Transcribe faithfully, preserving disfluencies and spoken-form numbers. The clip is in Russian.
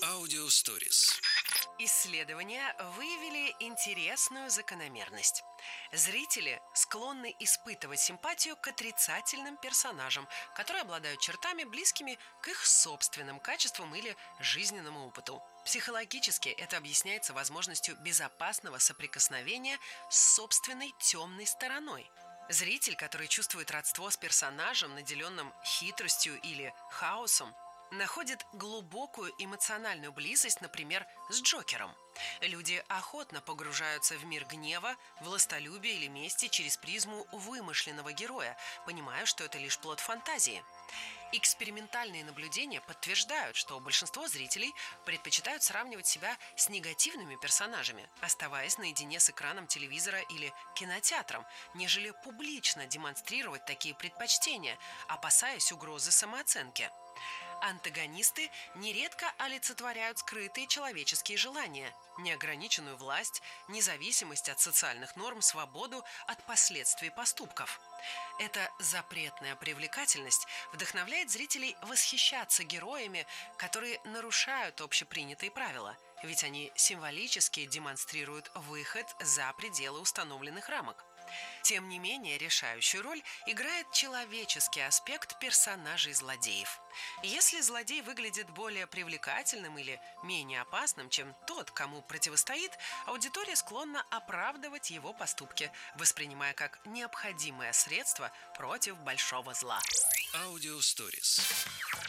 Аудиосторис. Исследования выявили интересную закономерность. Зрители склонны испытывать симпатию к отрицательным персонажам, которые обладают чертами, близкими к их собственным качествам или жизненному опыту. Психологически это объясняется возможностью безопасного соприкосновения с собственной темной стороной. Зритель, который чувствует родство с персонажем, наделенным хитростью или хаосом, находит глубокую эмоциональную близость, например, с Джокером. Люди охотно погружаются в мир гнева, властолюбия или мести через призму вымышленного героя, понимая, что это лишь плод фантазии. Экспериментальные наблюдения подтверждают, что большинство зрителей предпочитают сравнивать себя с негативными персонажами, оставаясь наедине с экраном телевизора или кинотеатром, нежели публично демонстрировать такие предпочтения, опасаясь угрозы самооценки. Антагонисты нередко олицетворяют скрытые человеческие желания, неограниченную власть, независимость от социальных норм, свободу от последствий поступков. Эта запретная привлекательность вдохновляет зрителей восхищаться героями, которые нарушают общепринятые правила, ведь они символически демонстрируют выход за пределы установленных рамок. Тем не менее, решающую роль играет человеческий аспект персонажей злодеев. Если злодей выглядит более привлекательным или менее опасным, чем тот, кому противостоит, аудитория склонна оправдывать его поступки, воспринимая как необходимое средство против большого зла. Аудиосторис.